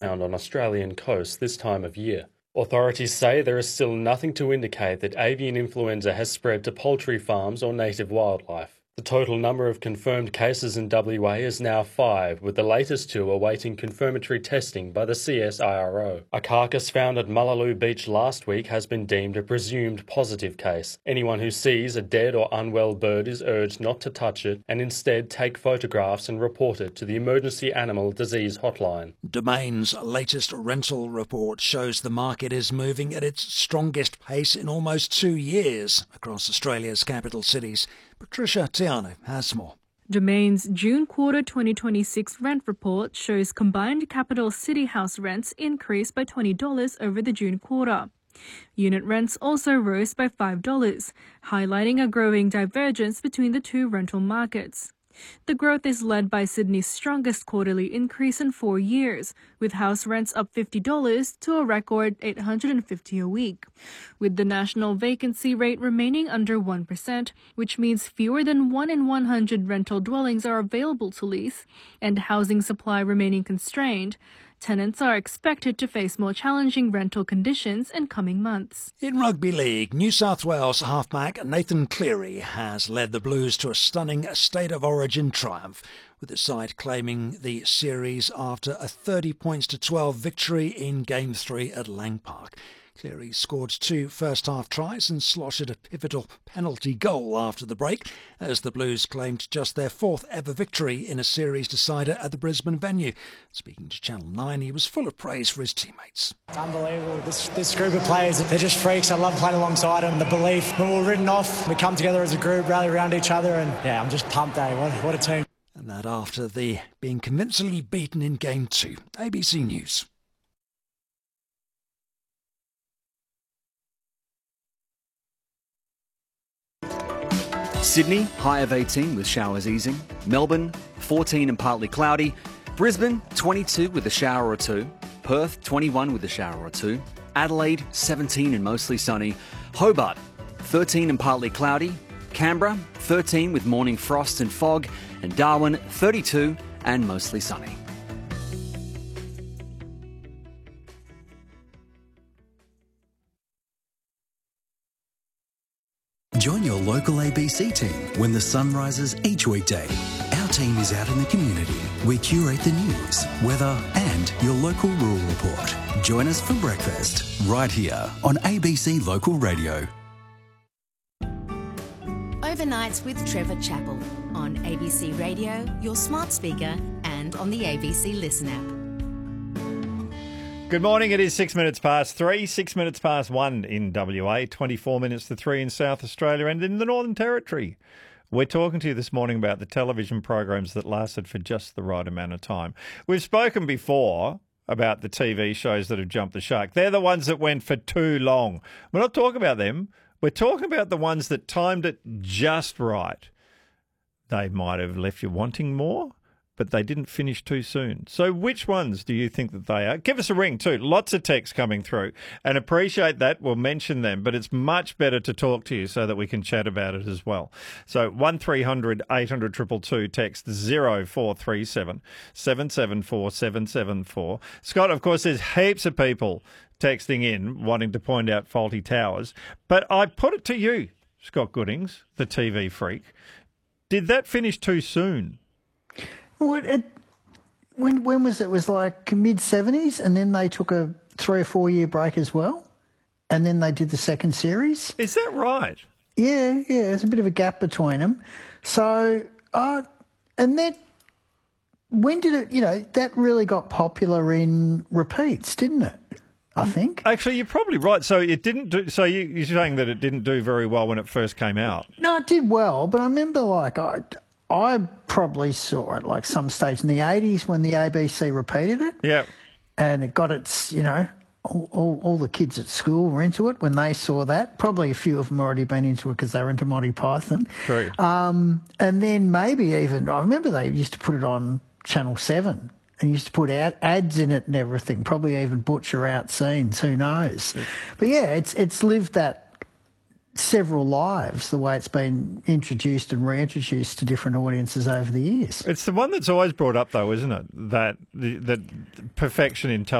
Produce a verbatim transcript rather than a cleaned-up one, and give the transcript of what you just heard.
found on Australian coasts this time of year. Authorities say there is still nothing to indicate that avian influenza has spread to poultry farms or native wildlife. The total number of confirmed cases in W A is now five, with the latest two awaiting confirmatory testing by the C S I R O. A carcass found at Mullaloo Beach last week has been deemed a presumed positive case. Anyone who sees a dead or unwell bird is urged not to touch it and instead take photographs and report it to the Emergency Animal Disease Hotline. Domain's latest rental report shows the market is moving at its strongest pace in almost two years across Australia's capital cities. Patricia Tiano has more. Domain's June quarter twenty twenty-six rent report shows combined capital city house rents increased by twenty dollars over the June quarter. Unit rents also rose by five dollars, highlighting a growing divergence between the two rental markets. The growth is led by Sydney's strongest quarterly increase in four years, with house rents up fifty dollars to a record eight hundred fifty dollars a week. With the national vacancy rate remaining under one percent, which means fewer than one in one hundred rental dwellings are available to lease, and housing supply remaining constrained, tenants are expected to face more challenging rental conditions in coming months. In rugby league, New South Wales halfback Nathan Cleary has led the Blues to a stunning State of Origin triumph, with the side claiming the series after a thirty points to twelve victory in Game three at Lang Park. Cleary scored two first-half tries and slotted a pivotal penalty goal after the break, as the Blues claimed just their fourth ever victory in a series decider at the Brisbane venue. Speaking to Channel nine, he was full of praise for his teammates. It's unbelievable. This, this group of players, they're just freaks. I love playing alongside them. The belief, when we're written off, we come together as a group, rally around each other, and yeah, I'm just pumped, eh? What, what a team. And that after the being convincingly beaten in Game two. A B C News. Sydney, high of eighteen with showers easing. Melbourne, fourteen and partly cloudy. Brisbane, twenty-two with a shower or two. Perth, twenty-one with a shower or two. Adelaide, seventeen and mostly sunny. Hobart, thirteen and partly cloudy. Canberra, thirteen with morning frost and fog. And Darwin, thirty-two and mostly sunny. Join your local A B C team when the sun rises each weekday. Our team is out in the community. We curate the news, weather and your local rural report. Join us for breakfast right here on A B C Local Radio. Overnights with Trevor Chappell on A B C Radio, your smart speaker and on the A B C Listen app. Good morning. It is six minutes past three, six minutes past one in W A, twenty-four minutes to three in South Australia and in the Northern Territory. We're talking to you this morning about the television programs that lasted for just the right amount of time. We've spoken before about the T V shows that have jumped the shark. They're the ones that went for too long. We're not talking about them. We're talking about the ones that timed it just right. They might have left you wanting more, but they didn't finish too soon. So which ones do you think that they are? Give us a ring too. Lots of texts coming through and appreciate that. We'll mention them, but it's much better to talk to you so that we can chat about it as well. So one three hundred eight hundred two two two, text zero four three seven seven seven four seven seven four. Scott, of course, there's heaps of people texting in wanting to point out faulty towers, but I put it to you, Scott Goodings, the T V freak. Did that finish too soon? Well, it, when when was it? It was like mid seventies, and then they took a three or four year break as well, and then they did the second series. Is that right? Yeah, yeah. There's a bit of a gap between them. So, uh, and then when did it? You know, that really got popular in repeats, didn't it? I think. Actually, you're probably right. So it didn't do. So you, you're saying that it didn't do very well when it first came out? No, it did well, but I remember like I. I probably saw it like some stage in the eighties when the A B C repeated it. Yeah. And it got its, you know, all, all, all the kids at school were into it when they saw that. Probably a few of them already been into it because they were into Monty Python. True. Um, and then maybe even, I remember they used to put it on Channel seven and used to put ad, ads in it and everything, probably even butcher out scenes, who knows. But yeah, it's it's lived that several lives, the way it's been introduced and reintroduced to different audiences over the years. It's the one that's always brought up, though, isn't it? That the, that perfection in television.